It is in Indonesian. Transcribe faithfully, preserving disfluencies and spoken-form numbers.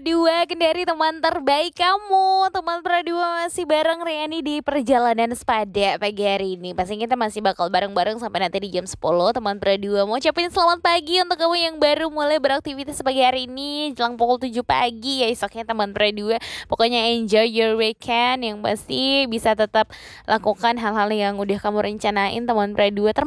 dua, Kendari teman terbaik kamu. Teman Pradua masih bareng Riani di perjalanan sepada pagi hari ini. Pasti kita masih bakal bareng-bareng sampai nanti di jam sepuluh. Teman Pradua mau ucapin selamat pagi untuk kamu yang baru mulai beraktivitas pagi hari ini jelang pukul tujuh pagi ya esoknya teman Pradua. Pokoknya enjoy your weekend, yang pasti bisa tetap lakukan hal-hal yang udah kamu rencanain teman Pradua.